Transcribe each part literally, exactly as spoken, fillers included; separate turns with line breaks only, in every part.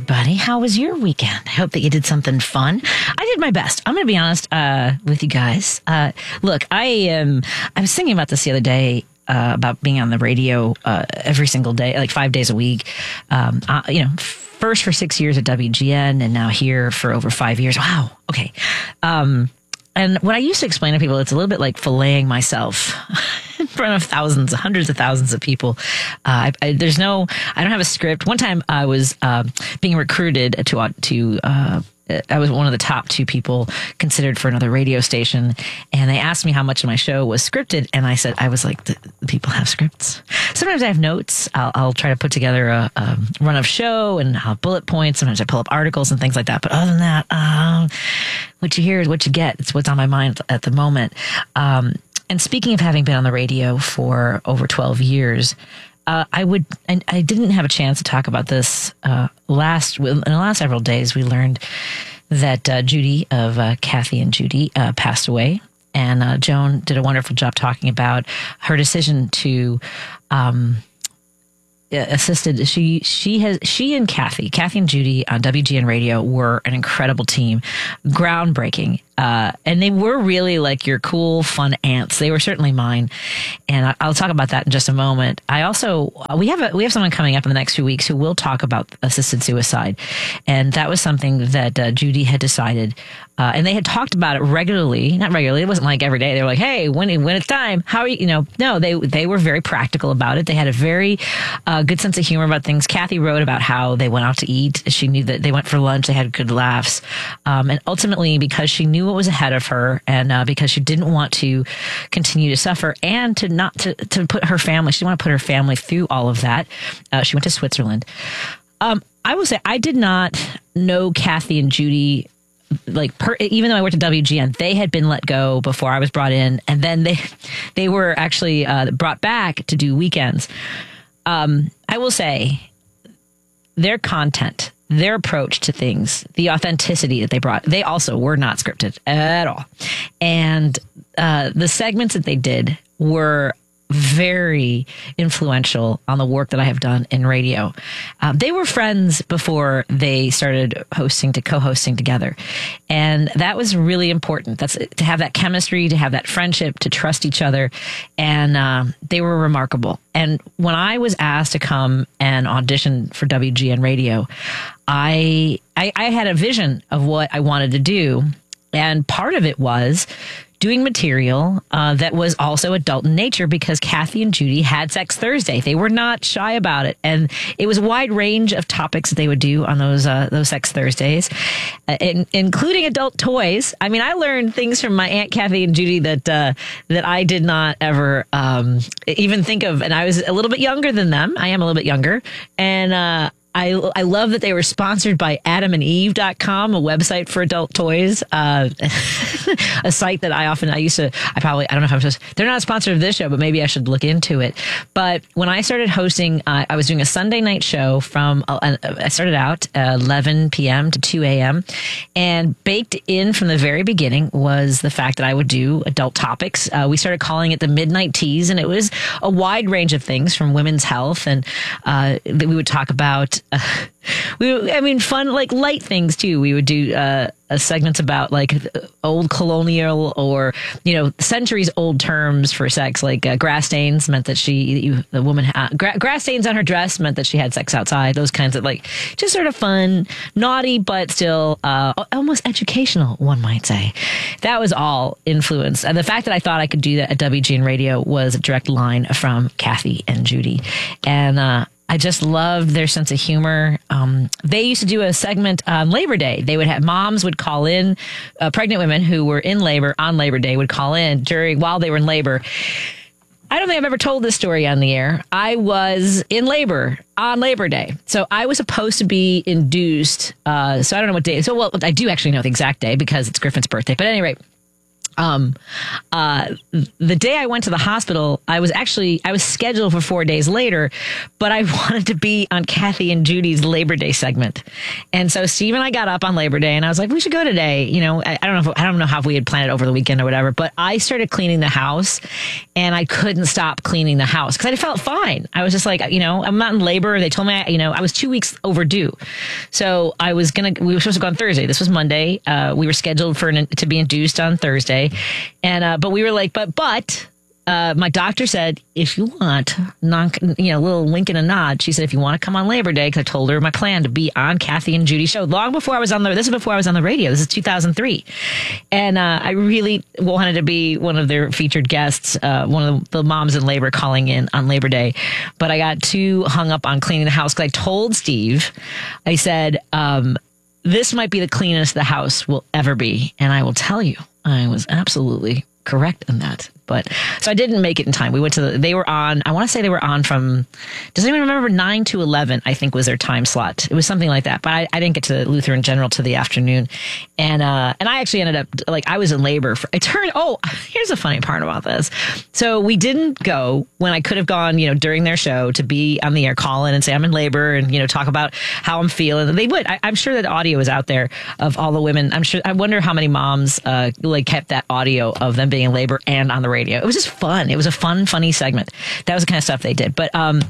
everybody. How was your weekend? I hope that you did something fun. I did my best. I'm going to be honest uh, with you guys. Uh, look, I am. I was thinking about this the other day uh, about being on the radio uh, every single day, like five days a week. Um, uh, you know, first for six years at W G N, and now here for over five years. Wow. Okay. Um, and what I used to explain to people, it's a little bit like filleting myself in front of thousands, hundreds of thousands of people. Uh, I, I, there's no, I don't have a script. One time I was uh, being recruited to, to uh, I was one of the top two people considered for another radio station. And they asked me how much of my show was scripted. And I said, I was like, the, the people have scripts. Sometimes I have notes. I'll, I'll try to put together a, a run of show and I'll have bullet points. Sometimes I pull up articles and things like that. But other than that, um, what you hear is what you get. It's what's on my mind at the moment. Um, and speaking of having been on the radio for over twelve years, Uh, I would, and I didn't have a chance to talk about this uh, last, in the last several days. We learned that uh, Judy of uh, Kathy and Judy uh, passed away. And uh, Joan did a wonderful job talking about her decision to, um, assisted. She, she has, she and Kathy, Kathy and Judy on W G N Radio were an incredible team, groundbreaking. Uh, and they were really like your cool, fun aunts. They were certainly mine. And I, I'll talk about that in just a moment. I also, we have a, we have someone coming up in the next few weeks who will talk about assisted suicide. And that was something that uh, Judy had decided. Uh, and they had talked about it regularly, not regularly. It wasn't like every day. They were like, hey, when, when it's time, how are you, you know, no, they, they were very practical about it. They had a very uh, good sense of humor about things. Kathy wrote about how they went out to eat. She knew that they went for lunch. They had good laughs. Um, and ultimately, because she knew what was ahead of her and uh, because she didn't want to continue to suffer and to not to, to put her family, she didn't want to put her family through all of that. Uh, she went to Switzerland. Um, I will say I did not know Kathy and Judy. Like, per, even though I worked at W G N, they had been let go before I was brought in. And then they, they were actually uh, brought back to do weekends. Um, I will say their content, their approach to things, the authenticity that they brought, they also were not scripted at all. And uh, the segments that they did were very influential on the work that I have done in radio. Um, they were friends before they started hosting to co-hosting together. And that was really important. That's to have that chemistry, to have that friendship, to trust each other. And um, they were remarkable. And when I was asked to come and audition for W G N Radio, I, I, I had a vision of what I wanted to do. And part of it was doing material uh, that was also adult in nature because Kathy and Judy had Sex Thursday. They were not shy about it. And it was a wide range of topics that they would do on those uh, those Sex Thursdays, uh, in, including adult toys. I mean, I learned things from my Aunt Kathy and Judy that uh, that I did not ever um, even think of. And I was a little bit younger than them. I am a little bit younger. And uh I, I love that they were sponsored by adam and eve dot com, a website for adult toys, uh, a site that I often, I used to, I probably, I don't know if I'm supposed, they're not a sponsor of this show, but maybe I should look into it. But when I started hosting, uh, I was doing a Sunday night show from, uh, I started out uh, eleven p.m. to two a.m. and baked in from the very beginning was the fact that I would do adult topics. Uh, we started calling it the Midnight Teas, and it was a wide range of things from women's health, and uh, we would talk about Uh, we, I mean, fun, like light things too. We would do uh, uh, segments about like old colonial or, you know, centuries old terms for sex, like uh, grass stains meant that she, you, the woman, uh, gra- grass stains on her dress meant that she had sex outside. Those kinds of like just sort of fun, naughty, but still uh, almost educational, one might say. That was all influence. And the fact that I thought I could do that at W G N Radio was a direct line from Kathy and Judy. And, uh, I just loved their sense of humor. Um, they used to do a segment on Labor Day. They would have moms would call in, uh, pregnant women who were in labor on Labor Day would call in during while they were in labor. I don't think I've ever told this story on the air. I was in labor on Labor Day. So I was supposed to be induced. Uh, so I don't know what day. So, well, I do actually know the exact day because it's Griffin's birthday. But at any rate, Um, uh, the day I went to the hospital, I was actually, I was scheduled for four days later, but I wanted to be on Kathy and Judy's Labor Day segment. And so Steve and I got up on Labor Day and I was like, we should go today. You know, I, I don't know if, I don't know how we had planned it over the weekend or whatever, but I started cleaning the house and I couldn't stop cleaning the house because I felt fine. I was just like, you know, I'm not in labor. They told me, I, you know, I was two weeks overdue. So I was going to, we were supposed to go on Thursday. This was Monday. Uh, we were scheduled for an, to be induced on Thursday. And, uh, but we were like, but, but, uh, my doctor said, if you want, non, you know, a little wink and a nod. She said, if you want to come on Labor Day, because I told her my plan to be on Kathy and Judy's show long before I was on the, this is before I was on the radio. This is two thousand three. And, uh, I really wanted to be one of their featured guests, uh, one of the, the moms in labor calling in on Labor Day. But I got too hung up on cleaning the house because I told Steve, I said, um, this might be the cleanest the house will ever be. And I will tell you, I was absolutely correct in that. But so I didn't make it in time. We went to the, they were on, I want to say they were on from, does anyone remember nine to eleven, I think was their time slot. It was something like that. But I, I didn't get to Lutheran General to the afternoon. And, uh, and I actually ended up, like, I was in labor for, it turned, oh, here's a funny part about this. So we didn't go when I could have gone, you know, during their show to be on the air, call in and say I'm in labor and, you know, talk about how I'm feeling. They would. I, I'm sure that audio is out there of all the women. I'm sure, I wonder how many moms, uh, like kept that audio of them being in labor and on the radio. It was just fun. It was a fun, funny segment. That was the kind of stuff they did. But um,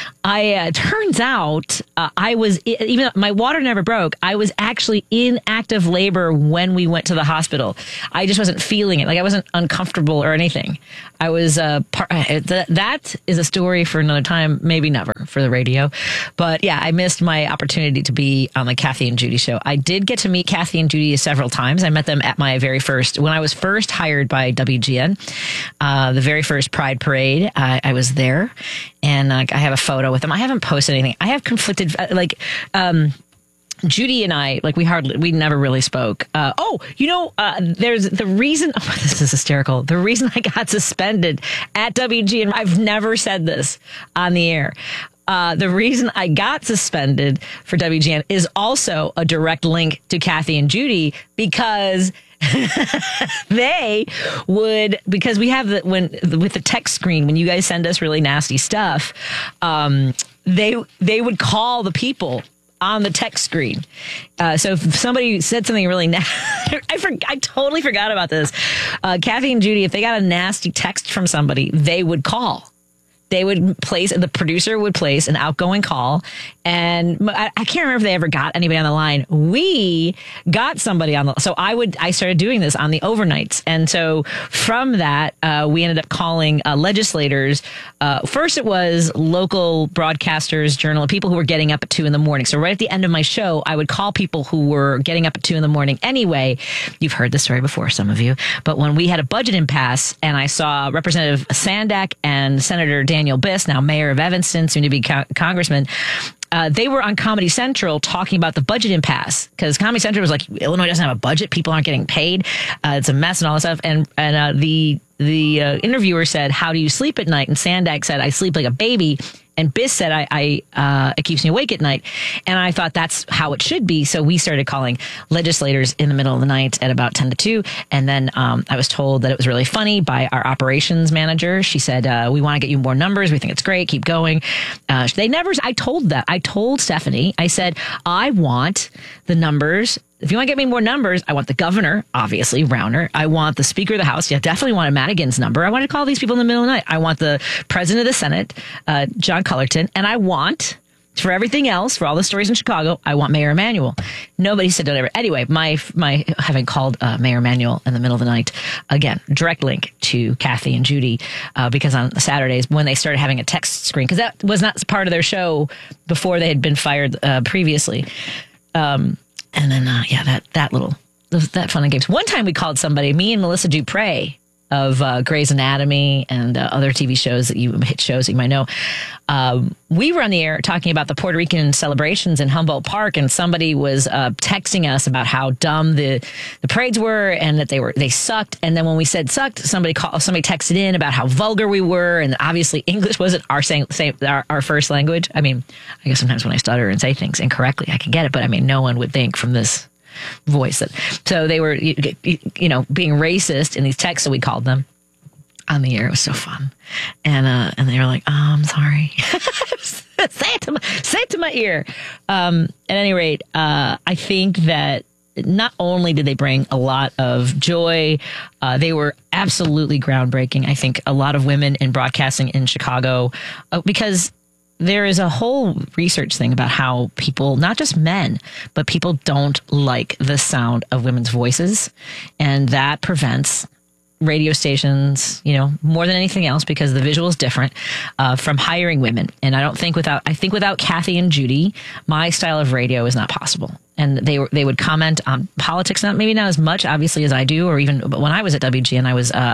I uh, turns out uh, I was, even though my water never broke, I was actually in active labor when we went to the hospital. I just wasn't feeling it. Like I wasn't uncomfortable or anything. I was, uh, par- th- that is a story for another time, maybe never for the radio. But yeah, I missed my opportunity to be on the Kathy and Judy show. I did get to meet Kathy and Judy several times. I met them at my very first, when I was first hired by W G N, uh, the very first Pride Parade. I, I was there and uh, I have a photo with them. I haven't posted anything. I have conflicted, like, um, Judy and I, like we hardly, we never really spoke. Uh, oh, you know, uh, there's the reason, oh, this is hysterical. The reason I got suspended at W G N, I've never said this on the air. Uh, the reason I got suspended for W G N is also a direct link to Kathy and Judy because they would, because we have the, when, with the text screen, when you guys send us really nasty stuff, um, they, they would call the people on the text screen. Uh, so if somebody said something really nasty, I for, I totally forgot about this. Uh, Kathy and Judy, if they got a nasty text from somebody, they would call. They would place, the producer would place an outgoing call. And I, I can't remember if they ever got anybody on the line. We got somebody on the, so I would, I started doing this on the overnights. And so from that, uh, we ended up calling uh, legislators. Uh, first it was local broadcasters, journal, people who were getting up at two in the morning. So right at the end of my show, I would call people who were getting up at two in the morning anyway. You've heard this story before, some of you. But when we had a budget impasse and I saw Representative Sandak and Senator Dan Daniel Biss, now mayor of Evanston, soon to be co- congressman, uh, they were on Comedy Central talking about the budget impasse because Comedy Central was like, Illinois doesn't have a budget. People aren't getting paid. Uh, it's a mess and all this stuff. And, and uh, the, the uh, interviewer said, how do you sleep at night? And Sandak said, I sleep like a baby. And Biss said, I, I uh, it keeps me awake at night. And I thought that's how it should be. So we started calling legislators in the middle of the night at about ten to two. And then um, I was told that it was really funny by our operations manager. She said, uh, we want to get you more numbers. We think it's great. Keep going. Uh, they never, I told that, I told Stephanie, I said, I want the numbers. If you want to get me more numbers, I want the governor, obviously, Rauner. I want the Speaker of the House. Yeah, definitely want a Madigan's number. I want to call these people in the middle of the night. I want the President of the Senate, uh, John Cullerton. And I want, for everything else, for all the stories in Chicago, I want Mayor Emanuel. Nobody said don't ever. Anyway, my my having called uh, Mayor Emanuel in the middle of the night, again, direct link to Kathy and Judy, uh, because on Saturdays when they started having a text screen, because that was not part of their show before they had been fired uh, previously. Um And then, uh, yeah, that, that little, that fun and games. One time we called somebody, me and Melissa Dupre of uh, Grey's Anatomy and uh, other T V shows that you, hit shows that you might know. Um, we were on the air talking about the Puerto Rican celebrations in Humboldt Park, and somebody was uh, texting us about how dumb the, the parades were and that they were, they sucked. And then when we said sucked, somebody called, somebody texted in about how vulgar we were. And obviously English wasn't our, same, same, our, our first language. I mean, I guess sometimes when I stutter and say things incorrectly, I can get it. But I mean, no one would think from this voice. That, so they were, you know, being racist in these texts, so we called them on the air. It was so fun. And uh, and they were like, oh, I'm sorry. say it to my, say it to my ear. Um, at any rate, uh, I think that not only did they bring a lot of joy, uh, they were absolutely groundbreaking. I think a lot of women in broadcasting in Chicago, uh, because there is a whole research thing about how people, not just men, but people don't like the sound of women's voices. And that prevents radio stations, you know, more than anything else, because the visual is different, uh, from hiring women. And I don't think without, I think without Kathy and Judy, my style of radio is not possible. And they were, they would comment on politics, not maybe not as much, obviously, as I do, or even but when I was at W G N, I was, uh,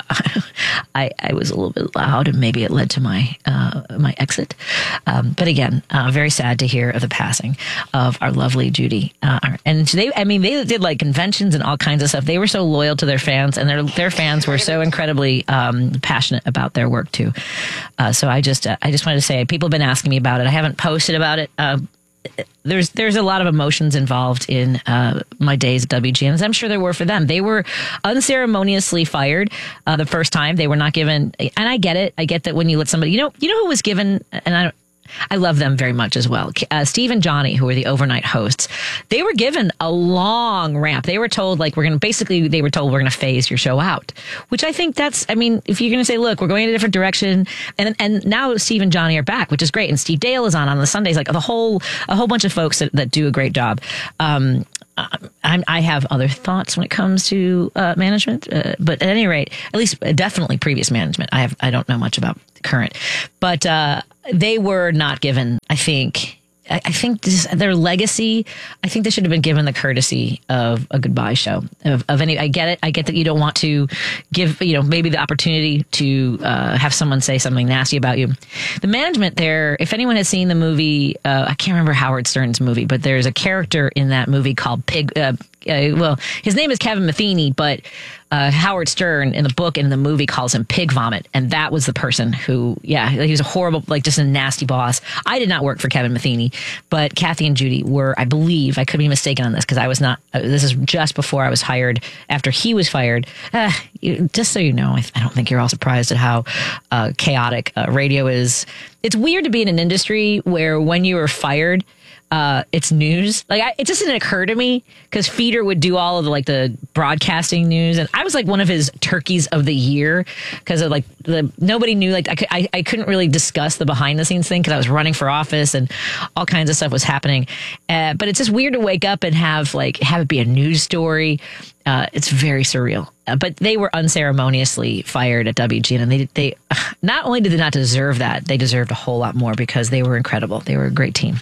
I, I was a little bit loud, and maybe it led to my, uh, my exit. Um, but again, uh, very sad to hear of the passing of our lovely Judy. Uh, and they, I mean, they did like conventions and all kinds of stuff. They were so loyal to their fans, and their, their fans were so incredibly, um, passionate about their work too. Uh, so I just, uh, I just wanted to say, people have been asking me about it. I haven't posted about it. Uh, There's there's a lot of emotions involved in uh, my days at W G N, as I'm sure there were for them. They were unceremoniously fired uh, the first time. They were not given, and I get it. I get that when you let somebody, you know, you know who was given, and I don't. I love them very much as well. Uh, Steve and Johnny, who were the overnight hosts, they were given a long ramp. They were told, like, we're going to basically, they were told, we're going to phase your show out, which I think that's, I mean, if you're going to say, look, we're going in a different direction. And and now Steve and Johnny are back, which is great. And Steve Dale is on on the Sundays, like the whole, a whole bunch of folks that, that do a great job. Um, I'm, I have other thoughts when it comes to uh, management, uh, but at any rate, at least definitely previous management. I have, I don't know much about current, but uh, they were not given, I think, I, I think this, their legacy, I think they should have been given the courtesy of a goodbye show of, of any, I get it. I get that you don't want to give, you know, maybe the opportunity to uh, have someone say something nasty about you. The management there, if anyone has seen the movie, uh, I can't remember Howard Stern's movie, but there's a character in that movie called Pig, uh, Uh, well, his name is Kevin Metheny, but uh, Howard Stern in the book and in the movie calls him Pig Vomit. And that was the person who, yeah, he was a horrible, like just a nasty boss. I did not work for Kevin Metheny, but Kathy and Judy were, I believe, I could be mistaken on this because I was not, uh, this is just before I was hired, after he was fired. Uh, you, just so you know, I, I don't think you're all surprised at how uh, chaotic uh, radio is. It's weird to be in an industry where when you were fired, Uh, it's news. Like I, it just didn't occur to me because Feeder would do all of the, like the broadcasting news, and I was like one of his turkeys of the year because of like the nobody knew. Like I, I, I couldn't really discuss the behind the scenes thing because I was running for office and all kinds of stuff was happening. Uh, but it's just weird to wake up and have like have it be a news story. Uh, it's very surreal. Uh, but they were unceremoniously fired at W G N, and they they not only did they not deserve that, they deserved a whole lot more because they were incredible. They were a great team.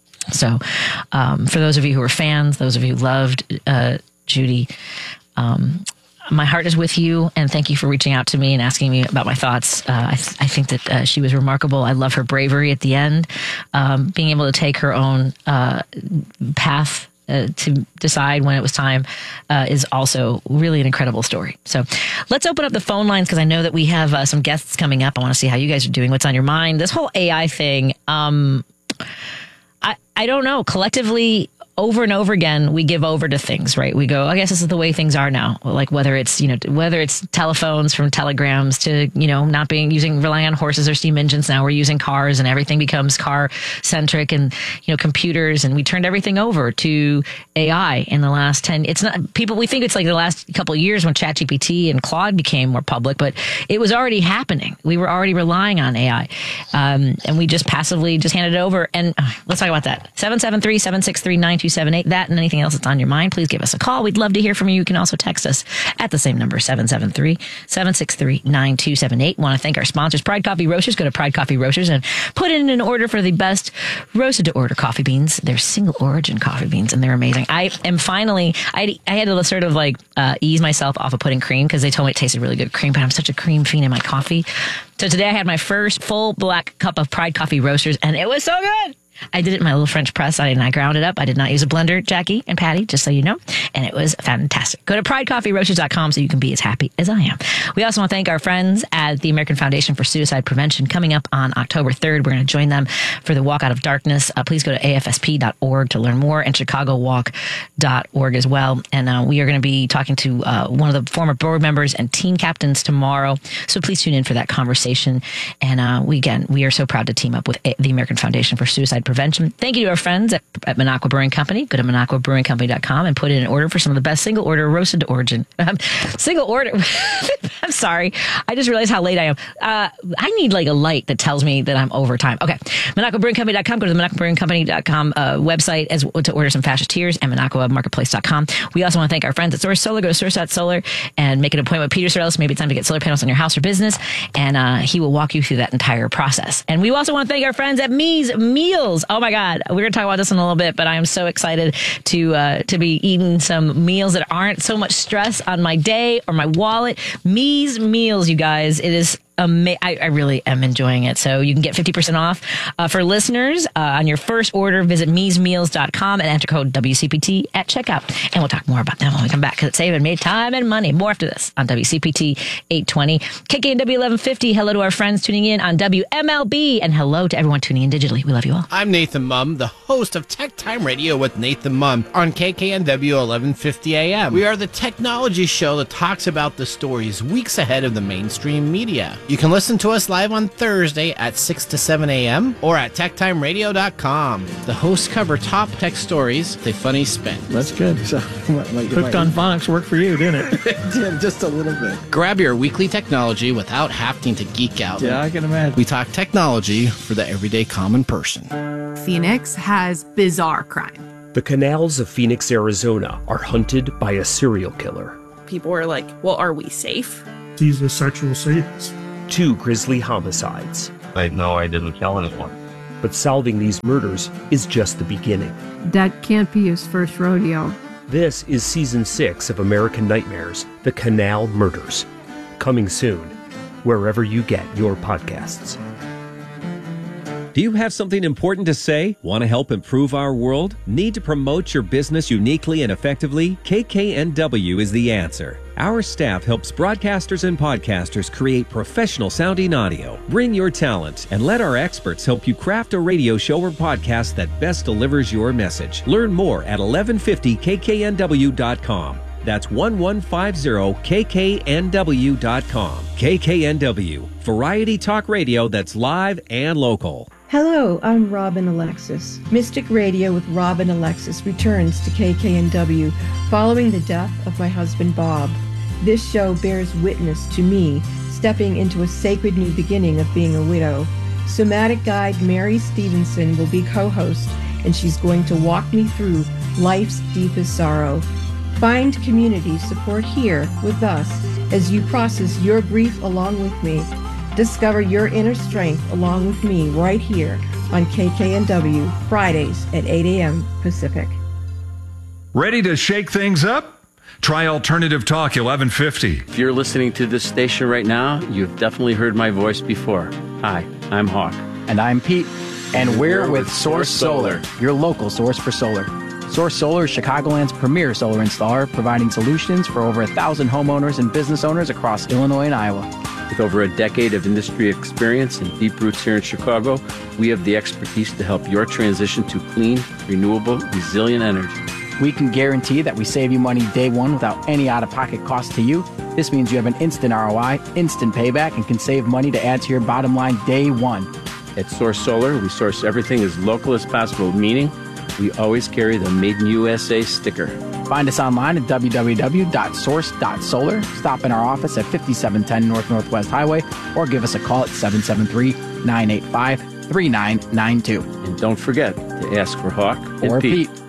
So um, for those of you who are fans, those of you who loved uh, Judy, um, my heart is with you, and thank you for reaching out to me and asking me about my thoughts. Uh, I, th- I think that uh, she was remarkable. I love her bravery at the end, um, being able to take her own uh, path Uh, to decide when it was time uh, is also really an incredible story. So let's open up the phone lines because I know that we have uh, some guests coming up. I want to see how you guys are doing. What's on your mind? This whole A I thing, um, I, I don't know. Collectively, over and over again, we give over to things, right? We go, I guess this is the way things are now. Like whether it's, you know, whether it's telephones from telegrams to, you know, not being using, relying on horses or steam engines. Now we're using cars and everything becomes car centric and, you know, computers. And we turned everything over to A I in the last ten. It's not people, we think it's like the last couple of years when ChatGPT and Claude became more public, but it was already happening. We were already relying on A I. Um, and we just passively just handed it over. And uh, let's talk about that. seven seven three, seven six three, nine two seven eight. That and anything else that's on your mind, please give us a call. We'd love to hear from you. You can also text us at the same number, seven seven three, seven six three, nine two seven eight. Want to thank our sponsors, Pride Coffee Roasters. Go to Pride Coffee Roasters and put in an order for the best roasted to order coffee beans. They're single origin coffee beans and they're amazing. I am finally, I, I had to sort of like uh, ease myself off of putting cream because they told me it tasted really good cream, but I'm such a cream fiend in my coffee. So today I had my first full black cup of Pride Coffee Roasters and it was so good. I did it in my little French press. I did not ground it up. I did not use a blender, Jackie and Patty, just so you know. And it was fantastic. Go to pride coffee roasters dot com so you can be as happy as I am. We also want to thank our friends at the American Foundation for Suicide Prevention. Coming up on October third, we're going to join them for the Walk Out of Darkness. Uh, please go to A F S P dot org to learn more, and chicago walk dot org as well. And uh, we are going to be talking to uh, one of the former board members and team captains tomorrow. So please tune in for that conversation. And uh, we, again, we are so proud to team up with A- the American Foundation for Suicide Prevention. Thank you to our friends at, at Minocqua Brewing Company. Go to minocqua brewing company dot com and put in an order for some of the best single order roasted to origin. Um, single order. I'm sorry. I just realized how late I am. Uh, I need like a light that tells me that I'm over time. Okay. minocqua brewing company dot com. Go to the minocqua brewing company dot com uh, website as to order some fascist tears, and minocqua marketplace dot com. We also want to thank our friends at Source Solar. Go to source dot solar and make an appointment with Peter Sorellis. Maybe it's time to get solar panels on your house or business, and uh, he will walk you through that entire process. And we also want to thank our friends at Me's Meals. Oh my God. We're going to talk about this in a little bit, but I am so excited to uh, to be eating some meals that aren't so much stress on my day or my wallet. Me's Meals, you guys. It is Ama- I, I really am enjoying it. So you can get fifty percent off uh, for listeners uh, on your first order. Visit mees meals dot com and enter code W C P T at checkout. And we'll talk more about them when we come back, because it's saving me time and money. More after this on W C P T eight twenty. K K N W eleven fifty. Hello to our friends tuning in on W M L B. And hello to everyone tuning in digitally. We love you all.
I'm Nathan Mumm, the host of Tech Time Radio with Nathan Mumm on K K N W eleven fifty A M. We are the technology show that talks about the stories weeks ahead of the mainstream media. You can listen to us live on Thursday at six to seven A M or at tech time radio dot com. The hosts cover top tech stories with a funny spin.
That's good. So, what, like, Hooked on Phonics worked for you, didn't it?
It did, just a little bit. Grab your weekly technology without having to geek out.
Yeah, I can imagine.
We talk technology for the everyday common person.
Phoenix has bizarre crime.
The canals of Phoenix, Arizona are hunted by a serial killer.
People are like, well, are we safe?
He's a sexual sadist.
Two grisly homicides.
I know I didn't kill anyone.
But solving these murders is just the beginning.
That can't be his first rodeo.
This is season six of American Nightmares, The Canal Murders. Coming soon, wherever you get your podcasts.
Do you have something important to say? Want to help improve our world? Need to promote your business uniquely and effectively? K K N W is the answer. Our staff helps broadcasters and podcasters create professional sounding audio. Bring your talent and let our experts help you craft a radio show or podcast that best delivers your message. Learn more at eleven fifty K K N W dot com. That's eleven fifty K K N W dot com. K K N W, variety talk radio that's live and local.
Hello, I'm Robin Alexis. Mystic Radio with Robin Alexis returns to K K N W following the death of my husband Bob. This show bears witness to me stepping into a sacred new beginning of being a widow. Somatic guide Mary Stevenson will be co-host, and she's going to walk me through life's deepest sorrow. Find community support here with us as you process your grief along with me. Discover your inner strength along with me right here on K K N W, Fridays at eight A M Pacific.
Ready to shake things up? Try Alternative Talk eleven fifty.
If you're listening to this station right now, you've definitely heard my voice before. Hi, I'm Hawk.
And I'm Pete. And we're with Source Solar, your local source for solar. Source Solar is Chicagoland's premier solar installer, providing solutions for over a thousand homeowners and business owners across Illinois and Iowa.
With over a decade of industry experience and deep roots here in Chicago, we have the expertise to help your transition to clean, renewable, resilient energy.
We can guarantee that we save you money day one without any out-of-pocket cost to you. This means you have an instant R O I, instant payback, and can save money to add to your bottom line day one.
At Source Solar, we source everything as local as possible, meaning we always carry the Made in U S A sticker.
Find us online at w w w dot source dot solar. Stop in our office at fifty-seven ten North Northwest Highway or give us a call at seven seven three, nine eight five, three nine nine two.
And don't forget to ask for Hawk and
or
Pete.
Pete.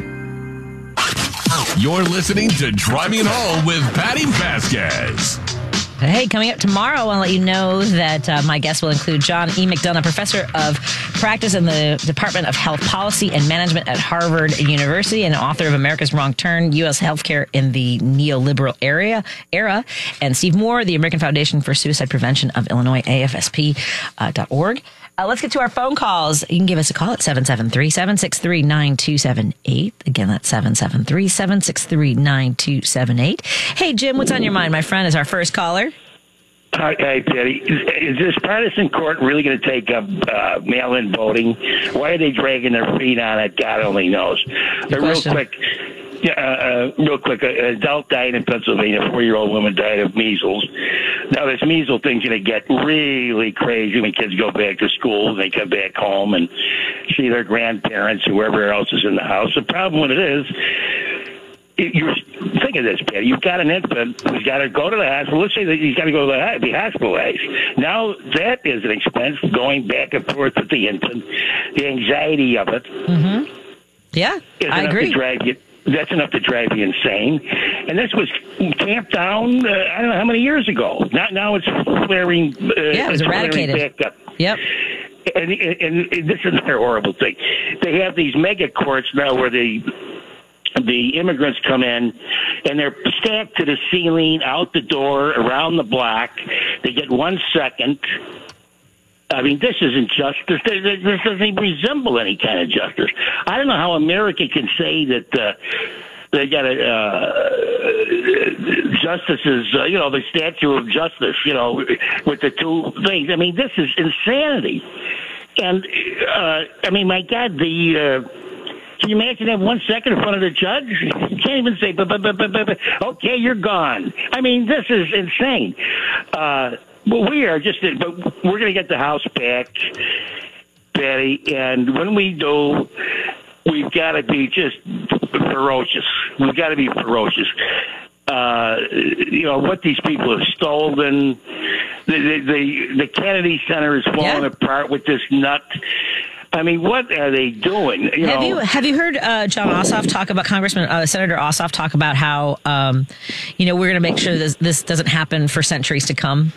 You're listening to Driving Home with Patty Vasquez.
Hey, coming up tomorrow, I want to let you know that uh, my guest will include John E. McDonough, professor of practice in the Department of Health Policy and Management at Harvard University and author of America's Wrong Turn, U S Healthcare in the Neoliberal Area, Era, and Steve Moore, the American Foundation for Suicide Prevention of Illinois, A F S P dot org. Uh, let's get to our phone calls. You can give us a call at seven seven three, seven six three, nine two seven eight. Again, that's seven seven three, seven six three, nine two seven eight. Hey, Jim, what's on your mind? My friend is our first caller.
Hi, hi, Patty. Is, is this partisan court really going to take up uh, mail-in voting? Why are they dragging their feet on it? God only knows. But real quick, yeah, uh, uh, real quick, an adult died in Pennsylvania. A four-year-old woman died of measles. Now, this measles thing's going to get really crazy when kids go back to school and they come back home and see their grandparents, whoever else is in the house. The problem with it is, you think of this, Patty. You've got an infant who's got to go to the hospital. Let's say that he's got to go to the be hospitalized. Now that is an expense going back and forth with the infant. The anxiety of it.
Mm-hmm. Yeah, I agree.
To drive you, that's enough to drive you insane. And this was tamped down. Uh, I don't know how many years ago. Now, now it's flaring. Uh,
yeah, it was eradicated.
Back up.
Yep.
And, and, and this is another horrible thing. They have these mega courts now where they. The immigrants come in, and they're stacked to the ceiling, out the door, around the block. They get one second. I mean, this isn't justice. This doesn't even resemble any kind of justice. I don't know how America can say that uh, they got a uh, justice is, uh, you know, the statue of justice, you know, with the two things. I mean, this is insanity. And, uh, I mean, my God, the... Uh, Can you imagine that one second in front of the judge? You can't even say, but, but, but, but, but, okay, you're gone. I mean, this is insane. Uh, but we are just, but we're going to get the House back, Patty, and when we do, we've got to be just ferocious. We've got to be ferocious. Uh, you know, what these people have stolen. The, the, the, the Kennedy Center is falling yeah. apart with this nut. I mean, what are they doing? You
have
know,
you have you heard uh, John Ossoff talk about Congressman uh, Senator Ossoff talk about how um, you know we're going to make sure this this doesn't happen for centuries to come?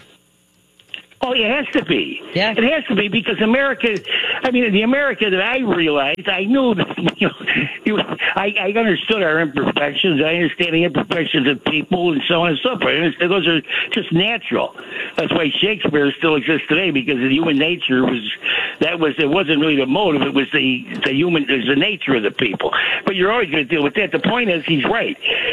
Oh, it has to be.
Yeah,
it has to be because America. I mean, the America that I realized, I knew that. You know, you, I, I understood our imperfections. I understand the imperfections of people and so on and so forth. And those are just natural. That's why Shakespeare still exists today because the human nature was that was it wasn't really the motive. It was the the human, it was the nature of the people. But you're always going to deal with that. The point is, he's right.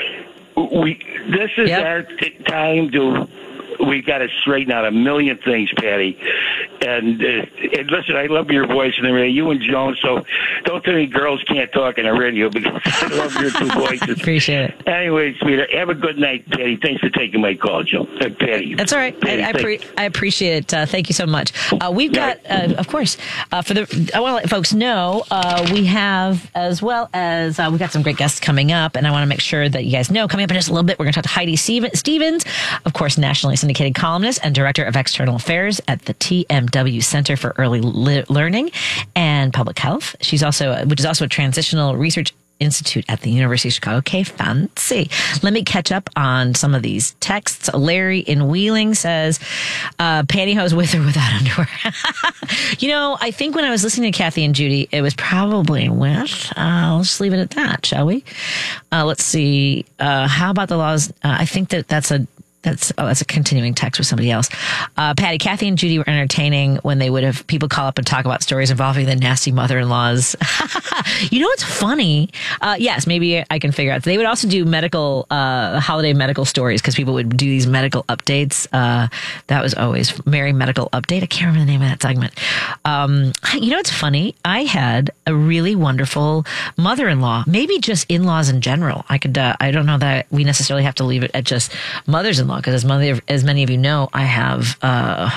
We this is yep. our t- time to. We've got to straighten out a million things, Patty. And, uh, and listen, I love your voice and everything. You and Joan, so don't tell me girls can't talk on the radio because I love your two voices.
Appreciate it.
Anyway, sweetheart, have a good night, Patty. Thanks for taking my call, Joan. Uh, Patty.
That's all right. Patty, I, I, pre- I appreciate it. Uh, thank you so much. Uh, we've got, uh, of course, uh, for the. I want to let folks know uh, we have, as well as uh, we've got some great guests coming up, and I want to make sure that you guys know coming up in just a little bit, we're going to talk to Heidi Stevens, of course, nationally syndicated columnist and director of external affairs at the T M W Center for Early Le- Learning and Public Health. She's also, which is also a transitional research institute at the University of Chicago. Okay, fancy. Let me catch up on some of these texts. Larry in Wheeling says, uh, pantyhose with or without underwear. You know, I think when I was listening to Kathy and Judy, it was probably with. Uh, let's just leave it at that, shall we? Uh, let's see. Uh, how about the laws? Uh, I think that that's a That's oh, that's a continuing text with somebody else. Uh, Patty, Kathy, and Judy were entertaining when they would have people call up and talk about stories involving the nasty mother-in-laws. You know what's funny? Uh, yes, maybe I can figure out. They would also do medical, uh, holiday medical stories because people would do these medical updates. Uh, that was always Merry Medical Update. I can't remember the name of that segment. Um, you know what's funny? I had a really wonderful mother-in-law, maybe just in-laws in general. I could, uh, I don't know that we necessarily have to leave it at just mothers-in-law. Because as many, as many of you know, I have uh,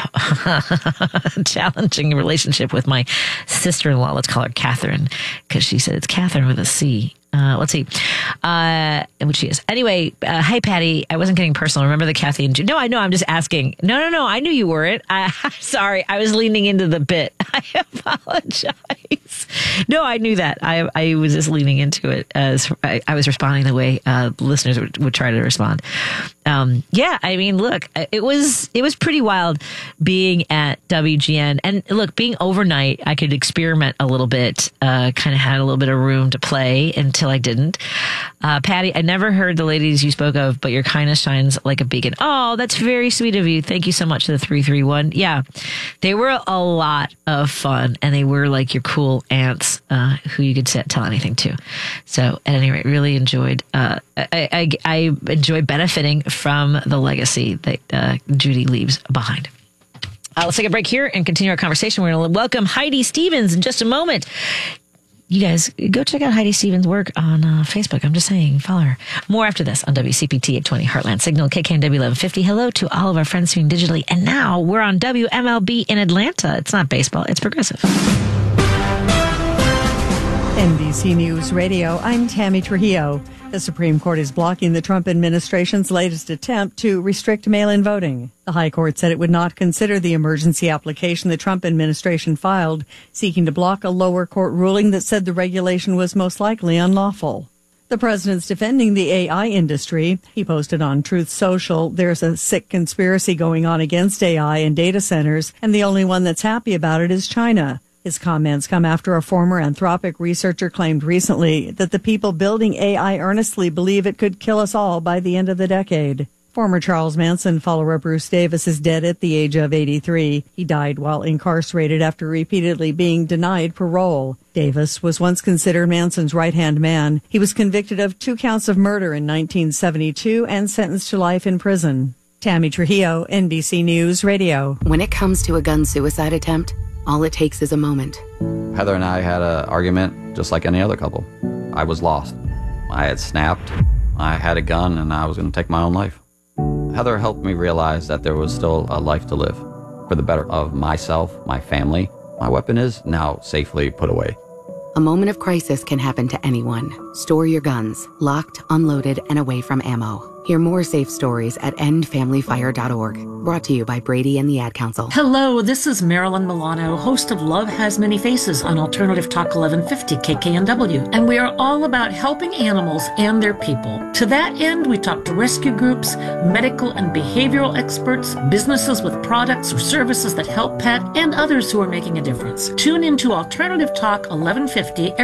a challenging relationship with my sister-in-law. Let's call her Catherine, because she said it's Catherine with a C. Uh, let's see, uh, which she is. Anyway, uh, hey, Patty, I wasn't getting personal. Remember the Kathy and Judy? No, I know. I'm just asking. No, no, no. I knew you weren't. I, I'm sorry. I was leaning into the bit. I apologize. No, I knew that. I I was just leaning into it as I, I was responding the way uh, listeners would, would try to respond. um, yeah, I mean, look, it was it was pretty wild being at W G N. And look, being overnight, I could experiment a little bit, uh, kind of had a little bit of room to play until I didn't. Uh, Patty, I never heard the ladies you spoke of, but your kindness shines like a beacon. Oh, that's very sweet of you. Thank you so much to the three three one. Yeah, they were a lot of fun, and they were like your cool aunts uh, who you could tell anything to. So at any rate, really enjoyed, uh, I, I, I enjoy benefiting from the legacy that uh, Judy leaves behind. Uh, let's take a break here and continue our conversation. We're going to welcome Heidi Stevens in just a moment. You guys, go check out Heidi Stevens' work on uh, Facebook. I'm just saying, follow her. More after this on W C P T eight twenty Heartland Signal, K K N W eleven fifty. Hello to all of our friends streaming digitally. And now we're on W M L B in Atlanta. It's not baseball, it's progressive.
N B C News Radio, I'm Tammy Trujillo. The Supreme Court is blocking the Trump administration's latest attempt to restrict mail-in voting. The High Court said it would not consider the emergency application the Trump administration filed, seeking to block a lower court ruling that said the regulation was most likely unlawful. The president's defending the A I industry. He posted on Truth Social, there's a sick conspiracy going on against A I and data centers, and the only one that's happy about it is China. His comments come after a former Anthropic researcher claimed recently that the people building A I earnestly believe it could kill us all by the end of the decade. Former Charles Manson follower Bruce Davis is dead at the age of eighty-three. He died while incarcerated after repeatedly being denied parole. Davis was once considered Manson's right-hand man. He was convicted of two counts of murder in nineteen seventy-two and sentenced to life in prison. Tammy Trujillo, N B C News Radio.
When it comes to a gun suicide attempt, all it takes is a moment.
Heather and I had an argument just like any other couple. I was lost. I had snapped. I had a gun and I was going to take my own life. Heather helped me realize that there was still a life to live for the better of myself, my family. My weapon is now safely put away.
A moment of crisis can happen to anyone. Store your guns, locked, unloaded, and away from ammo. Hear more safe stories at end family fire dot org. Brought to you by Brady and the Ad Council.
Hello, this is Marilyn Milano, host of Love Has Many Faces on Alternative Talk eleven fifty K K N W. And we are all about helping animals and their people. To that end, we talk to rescue groups, medical and behavioral experts, businesses with products or services that help pet, and others who are making a difference. Tune into Alternative Talk eleven fifty